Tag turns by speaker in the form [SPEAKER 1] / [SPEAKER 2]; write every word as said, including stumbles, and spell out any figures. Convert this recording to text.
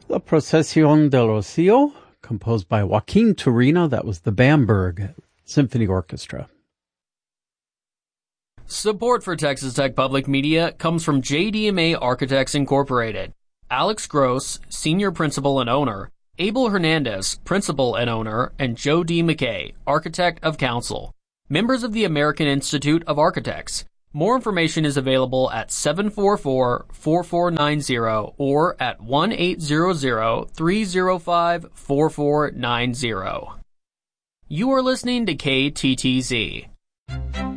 [SPEAKER 1] La Procesión del Rocío, composed by Joaquin Turina. That was the Bamberg Symphony Orchestra.
[SPEAKER 2] Support for Texas Tech Public Media comes from J D M A Architects Incorporated. Alex Gross, Senior Principal and Owner, Abel Hernandez, Principal and Owner, and Joe D. McKay, Architect of Council. Members of the American Institute of Architects. More information is available at seven four four, four four nine zero or at one eight hundred, three oh five, four four nine zero. You are listening to K T T Z.